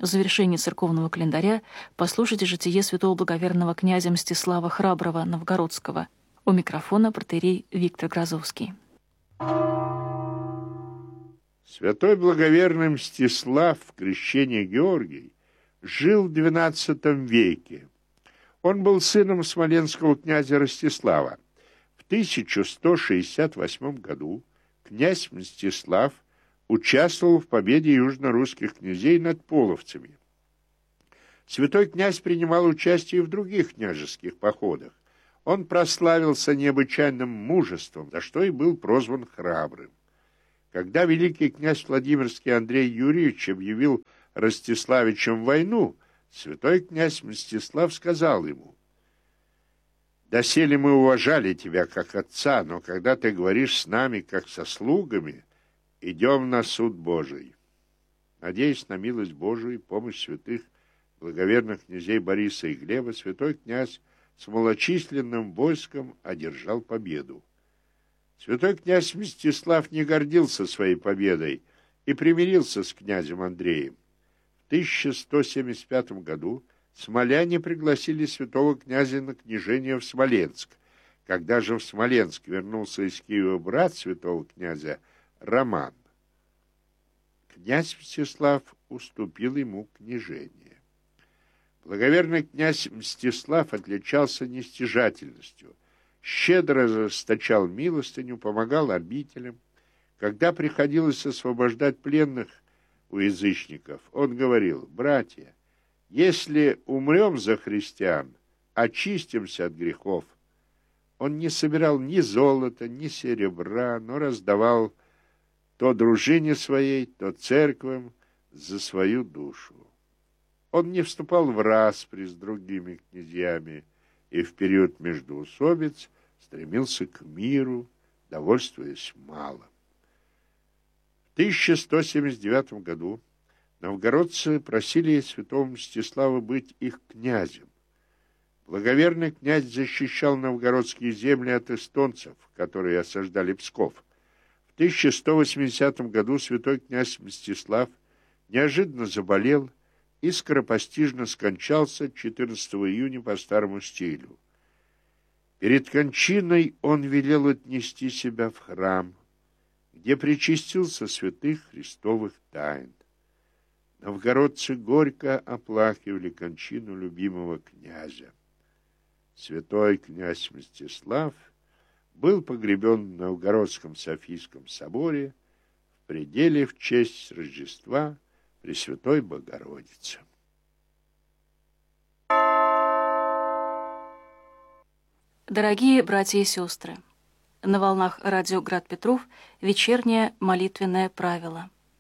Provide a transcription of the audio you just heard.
В завершении церковного календаря послушайте житие святого благоверного князя Мстислава Храброго Новгородского. У микрофона протоиерей Виктор Грозовский. Святой благоверный Мстислав, в крещении Георгий, жил в XII веке. Он был сыном смоленского князя Ростислава. В 1168 году князь Мстислав участвовал в победе южно-русских князей над половцами. Святой князь принимал участие и в других княжеских походах. Он прославился необычайным мужеством, за что и был прозван храбрым. Когда великий князь Владимирский Андрей Юрьевич объявил Ростиславичам войну, святой князь Мстислав сказал ему: «Доселе мы уважали тебя как отца, но когда ты говоришь с нами как со слугами, идем на суд Божий». Надеясь на милость Божию и помощь святых благоверных князей Бориса и Глеба, святой князь с малочисленным войском одержал победу. Святой князь Мстислав не гордился своей победой и примирился с князем Андреем. В 1175 году смоляне пригласили святого князя на княжение в Смоленск. Когда же в Смоленск вернулся из Киева брат святого князя Роман, князь Мстислав уступил ему княжение. Благоверный князь Мстислав отличался нестяжательностью, щедро расточал милостыню, помогал обителям. Когда приходилось освобождать пленных у язычников, он говорил: «Братья, если умрем за христиан, очистимся от грехов». Он не собирал ни золота, ни серебра, но раздавал то дружине своей, то церквам за свою душу. Он не вступал в распри с другими князьями и в период междоусобиц стремился к миру, довольствуясь малым. В 1179 году новгородцы просили святого Мстислава быть их князем. Благоверный князь защищал новгородские земли от эстонцев, которые осаждали Псков. В 1180 году святой князь Мстислав неожиданно заболел и скоропостижно скончался 14 июня по старому стилю. Перед кончиной он велел отнести себя в храм, где причастился святых христовых тайн. Новгородцы горько оплакивали кончину любимого князя. Святой князь Мстислав был погребен в Новгородском Софийском соборе в пределе в честь Рождества Пресвятой Богородицы. Дорогие братья и сестры, на волнах радио «Град Петров» вечернее молитвенное правило.